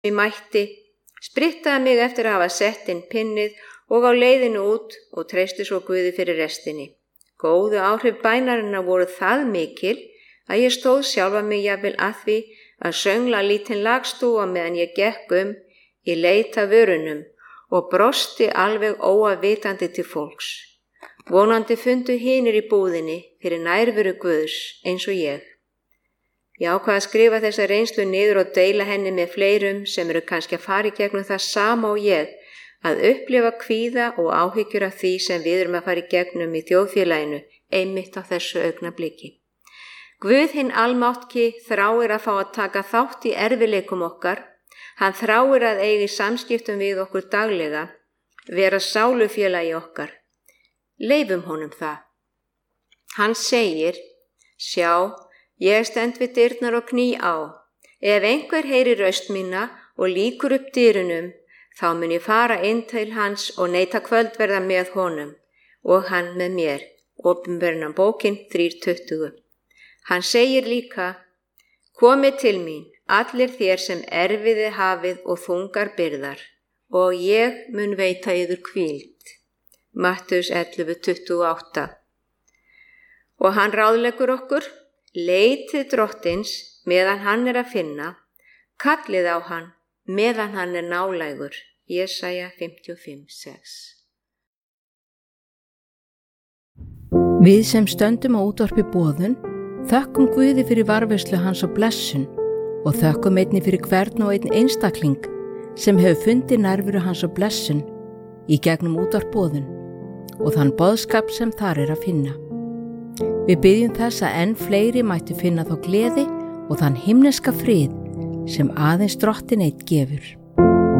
ég mætti, sprittaði mig eftir að hafa sett inn pinnið og á leiðinu út og treysti svo Guði fyrir restinni. Góðu áhrif bænarinnar voru það mikil að ég stóð sjálfa mig jafnvel að því að söngla lítinn lagstúfa meðan ég gekk í leit að vörunum og brosti alveg óafvitandi til fólks. Vonandi fundu hinir í búðinni fyrir nærveru Guðs eins og ég. Ég ákvað að skrifa þessa reynslu niður og deila henni með fleirum sem eru kannski að fara í gegnum það sama og ég, að upplifa kvíða og áhyggjur af því sem við erum að fara í gegnum í þjóðfélaginu einmitt á þessu augnabliki. Guð hinn almátki þráir að fá að taka þátt í erfiðleikum okkar. Hann þráir að eiga í samskiptum við okkur daglega, vera sálufélagi okkar. Leyfum honum það. Hann segir, sjá, ég stend við dyrnar og kný á. Ef einhver heyrir raust mína og lýkur upp dyrunum, þá mun ég fara inn til hans og neita kvöldverða með honum og hann með mér. Opinberunar bókin 3:20. Hann segir líka, komið til mín, allir þér sem erfiði hafið og þungar byrðar, og ég mun veita yður hvíld. Mattheus 11:28. Og hann ráðleggur okkur, leitið drottins meðan hann er að finna, kallið á hann meðan hann er nálægur. Jesaja 55:6. Við sem stöndum á útvarpi boðun, þökkum Guði fyrir varðveislu hans og blessun og þökkum einnig fyrir hvern og einn einstakling sem hefur fundið nærveru hans og blessun í gegnum útvarp boðun og þann boðskap sem þar er að finna. Við byggjum þess að enn fleiri mættu finna þá gleði og þann himneska frið sem aðeins Drottinn einn gefur.